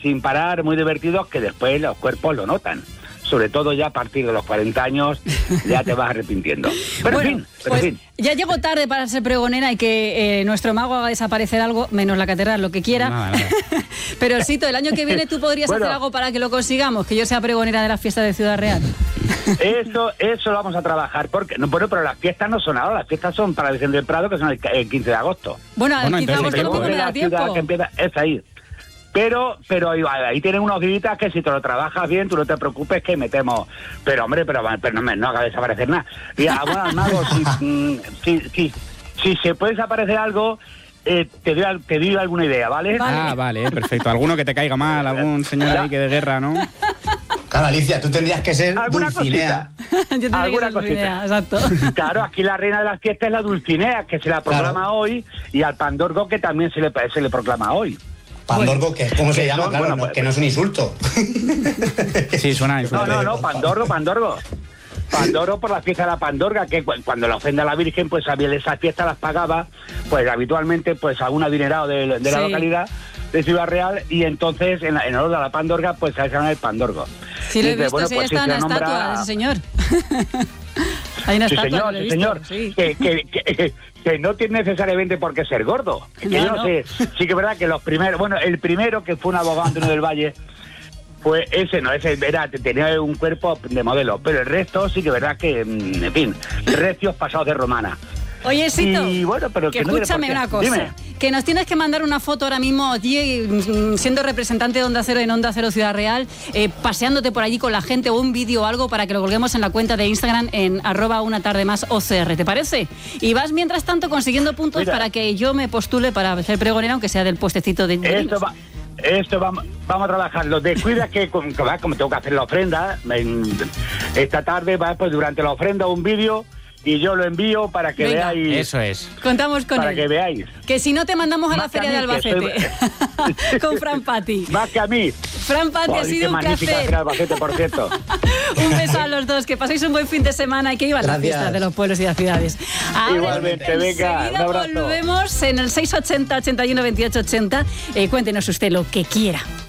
sin parar, muy divertidos, que después los cuerpos lo notan. Sobre todo ya a partir de los 40 años, ya te vas arrepintiendo. Pero bueno, en pues, fin. Ya llego tarde para ser pregonera y que nuestro mago haga desaparecer algo, menos la catedral, lo que quiera. Nada. Pero Sito, el año que viene tú podrías hacer algo para que lo consigamos, que yo sea pregonera de la fiesta de Ciudad Real. Eso lo vamos a trabajar, porque bueno, pero las fiestas no son ahora, las fiestas son para el Virgen del Prado, que son el 15 de agosto. Bueno, el 15 de agosto no me da tiempo. Que empieza, es ahí. Pero ahí tienen unos gritas que si te lo trabajas bien, tú no te preocupes que metemos. Pero hombre, pero no haga desaparecer nada. Mira, bueno, mago, si se puede desaparecer algo, te doy alguna idea, ¿vale? Vale, perfecto. Alguno que te caiga mal, algún señor ahí que de guerra, ¿no? Claro, Alicia, tú tendrías que ser ¿alguna Dulcinea. Alguna cosita. Exacto. Claro, aquí la reina de las fiestas es la Dulcinea, que se la proclama hoy, y al Pandorgo, que también se le proclama hoy. Pandorgo, que es como se llama, claro, bueno, que no es un insulto. Sí, suena insulto. No, Pandorgo. Pandorgo por la fiesta de la Pandorga, que cuando la ofrenda a la Virgen, pues esas fiestas las pagaba, pues habitualmente, pues a un adinerado de la localidad de Ciudad Real, y entonces en honor a la Pandorga, pues se llama el Pandorgo. Sí, lo he visto, bueno, pues, está una estatua de ese señor. Hay una estatua, señor. Sí. Que no tiene necesariamente por qué ser gordo. Que yo no sé, sí que es verdad que los primeros, bueno, el primero que fue un abogado Antonio del Valle, pues ese tenía un cuerpo de modelo, pero el resto sí que es verdad que, en fin, recios pasados de romana. Oye, Sito, y bueno, pero que escúchame una cosa. Dime. Que nos tienes que mandar una foto ahora mismo, siendo representante de Onda Cero en Onda Cero Ciudad Real, paseándote por allí con la gente, o un vídeo o algo para que lo colguemos en la cuenta de Instagram en @unatardemásOCR, ¿te parece? Y vas mientras tanto consiguiendo puntos para que yo me postule para ser pregonera, aunque sea del puestecito de... Esto vamos a trabajarlo. Descuida que como tengo que hacer la ofrenda, esta tarde pues durante la ofrenda un vídeo y yo lo envío para que veáis. Eso es. Contamos con para él. Que veáis. Que si no te mandamos a la feria de Albacete. Con Fran Pati. Más que a mí. Fran Pati, ha sido un placer. Feria de Albacete, por cierto. Un beso a los dos, que paséis un buen fin de semana y que iban las fiestas de los pueblos y las ciudades. Igualmente, venga, un abrazo. Volvemos en el 680 81 28 80. Cuéntenos usted lo que quiera.